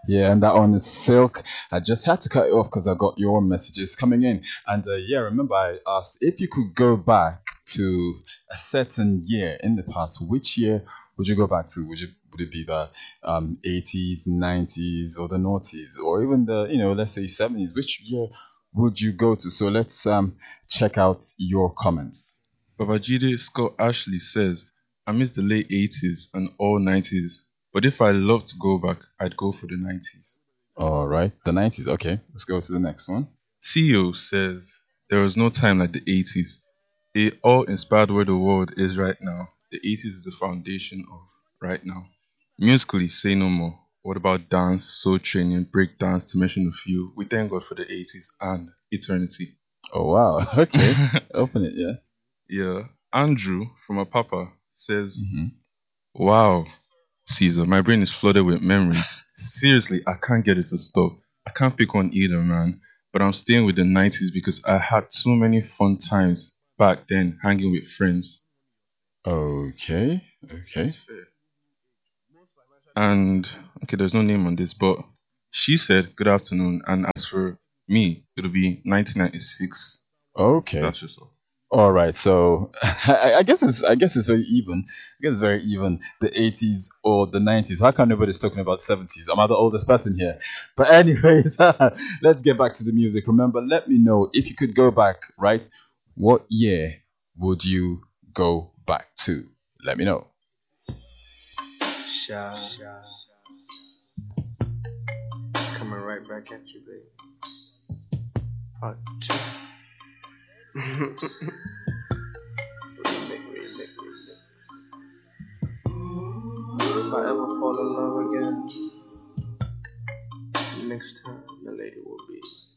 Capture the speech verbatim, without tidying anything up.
Yeah, and that one is Silk. I just had to cut it off because I got your messages coming in. And uh, yeah, remember I asked if you could go back to a certain year in the past, which year would you go back to? Would you would it be the um, eighties, nineties, or the noughties, or even the, you know, let's say seventies? Which year would you go to? So let's um check out your comments. Babajide Scott Ashley says, I miss the late eighties and all nineties, but if I love to go back, I'd go for the nineties. All right, the nineties. Okay, let's go to the next one. Theo says, there was no time like the eighties. It all inspired where the world is right now. The eighties is the foundation of right now. Musically, say no more. What about dance, soul training, break dance, to mention a few? We thank God for the eighties and eternity. Oh wow. Okay, open it. Yeah. Yeah. Andrew from Apapa says, hmm wow, Caesar, my brain is flooded with memories. Seriously, I can't get it to stop. I can't pick one either, man. But I'm staying with the nineties because I had so many fun times back then hanging with friends. Okay. Okay. And, okay, there's no name on this, but she said, good afternoon. And as for me, it'll be nineteen ninety-six. Okay. That's just all. All right. So I, I guess it's I guess it's very even. I guess it's very even. The eighties or the nineties. How come nobody's talking about seventies? Am I the oldest person here? But anyways, let's get back to the music. Remember, let me know if you could go back. Right. What year would you go back to? Let me know. Shy. Coming right back at you, baby. Part two. remix, remix, remix. If I ever fall in love again, next time the lady will be